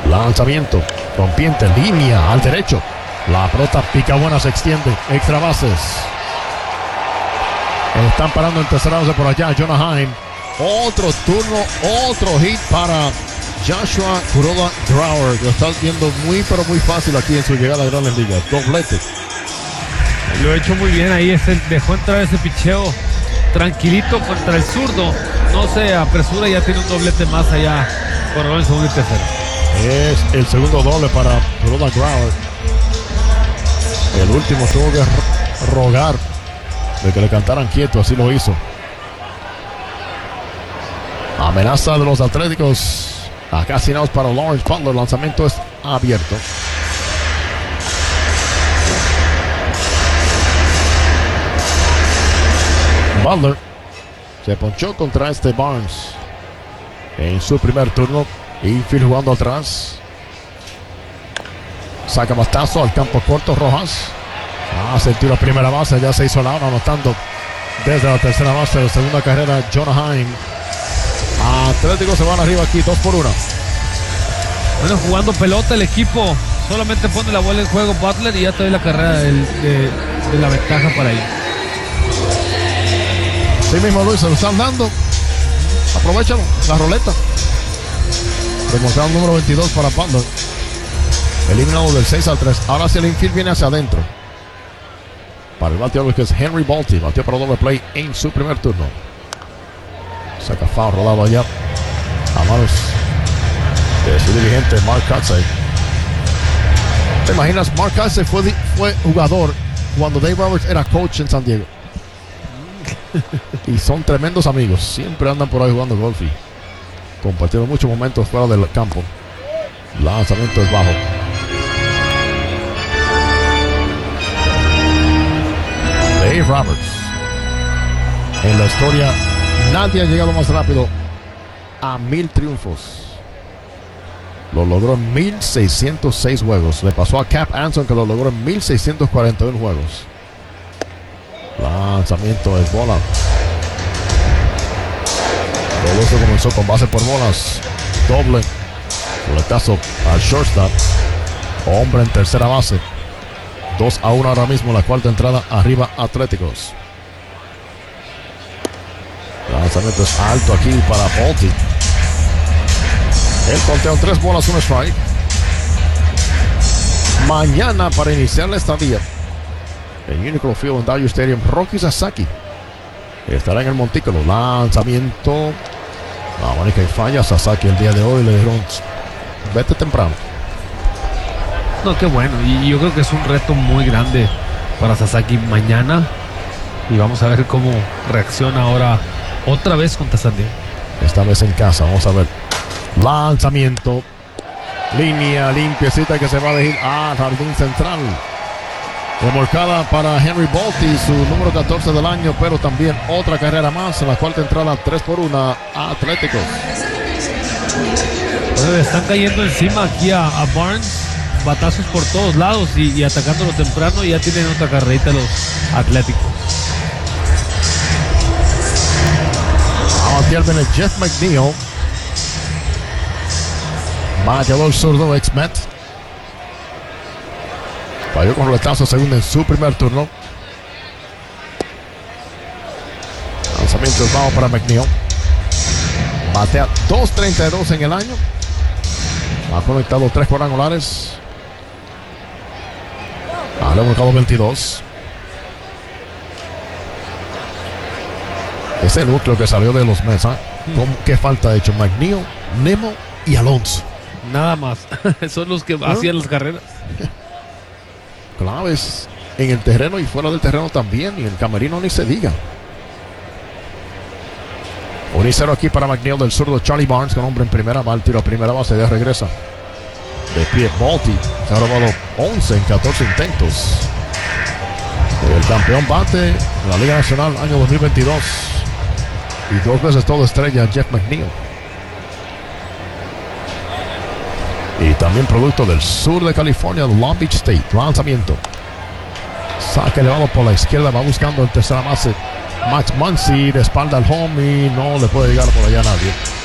Lanzamiento, rompiente, línea al derecho. La pelota pica buena, se extiende. Extra bases. Están parando en tercera base por allá. Jonah Heim. Otro turno, otro hit para Joshua Kuroda Grower. Lo está viendo muy, pero muy fácil aquí en su llegada a Grandes Ligas. Doblete. Lo ha hecho muy bien ahí. Dejó entrar ese picheo tranquilito contra el zurdo. No se apresura, ya tiene un doblete más allá. Por el segundo y tercero. Es el segundo doble para Kuroda Grower. El último tuvo que rogar de que le cantaran quieto, así lo hizo. Amenaza de los Atléticos. Acá sin outs para Lawrence Butler. El lanzamiento es abierto. Butler se ponchó contra Barnes en su primer turno. Infield jugando atrás. Saca bastazo al campo corto. Rojas hace el tiro a primera base. Ya se hizo la hora, anotando desde la tercera base de segunda carrera Jonah Heim. Atlético se van arriba aquí 2-1. Bueno, jugando pelota el equipo. Solamente pone la bola en juego Butler y ya te doy la carrera de la ventaja para ahí. Sí mismo, Luis, se lo están dando. Aprovechalo, la roleta. Demostrado número 22 para Butler. Eliminado del 6-3. Ahora si el infield viene hacia adentro. Para el bateador que es Henry Balti. Bateó para doble play en su primer turno. Saca foul rodado allá a manos de su dirigente Mark Kotsay. ¿Te imaginas? Mark Kotsay fue jugador cuando Dave Roberts era coach en San Diego. Y son tremendos amigos. Siempre andan por ahí jugando golf y compartiendo muchos momentos fuera del campo. Lanzamiento es bajo. Dave Roberts. En la historia, nadie ha llegado más rápido a 1000 triunfos. Lo logró en 1606 juegos. Le pasó a Cap Anson, que lo logró en 1641 juegos. Lanzamiento es bola. Todo esto comenzó con base por bolas. Doble. Boletazo al shortstop. Hombre en tercera base. 2-1 ahora mismo, la cuarta entrada. Arriba Atléticos. Lanzamiento es alto aquí para Balti. El conteo en 3 bolas, 1 strike. Mañana, para iniciar la estadía en Unicron Field en Dodger Stadium, Rocky Sasaki estará en el montículo. Lanzamiento. La manica y falla. Sasaki el día de hoy le dijeron: vete temprano. No, qué bueno. Y yo creo que es un reto muy grande para Sasaki mañana. Y vamos a ver cómo reacciona ahora otra vez contra San Diego. Esta vez en casa. Vamos a ver. Lanzamiento. Línea limpiecita que se va a dejar a jardín central. Remolcada para Henry Balti, su número 14 del año, pero también otra carrera más en la cuarta entrada. 3-1 Atléticos. Bueno, le están cayendo encima aquí a Barnes. Batazos por todos lados y atacándolo temprano. Y ya tienen otra carrerita los Atléticos. A batear viene Jeff McNeil. Bateador zurdo, ex-Met. Falló con roletazo segundo en su primer turno. Lanzamiento bajo para McNeil. Batea 2.32 en el año. Ha conectado 3 cuadrangulares. Le ha marcado 22. Ese núcleo que salió de los Mets, ¿qué falta ha hecho? McNeil, Nemo y Alonso. Nada más. Son los que hacían las carreras. Claves en el terreno y fuera del terreno también. Y en el camerino ni se diga. 1-0 aquí para McNeil del zurdo Charlie Barnes, con hombre en primera. Va al tiro a primera base, ya regresa. De pie Balti. Se ha robado 11 en 14 intentos. El campeón bate en la Liga Nacional año 2022. Y 2 veces todo estrella Jeff McNeil. Y también producto del sur de California, Long Beach State. Lanzamiento. Saque elevado por la izquierda. Va buscando en tercera base Max Muncy, de espalda al home y no le puede llegar por allá a nadie.